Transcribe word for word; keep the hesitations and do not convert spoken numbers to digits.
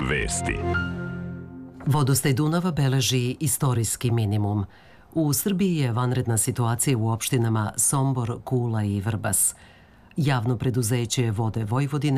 Vesti. Vodostaj Dunava beleži istorijski minimum. U Srbiji je vanredna situacija u opštinama Sombor, Kula i Vrbas. Javno preduzeće Vode Vojvodine